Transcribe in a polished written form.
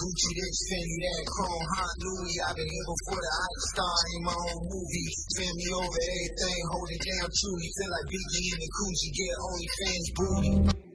Gucci this, Fendi that, Chrome, Hot Louis. I've been here before the ice star in my own movie. Spend me over everything, hold it down truly. Feel like Biggie in the Coochie, get OnlyFans booty.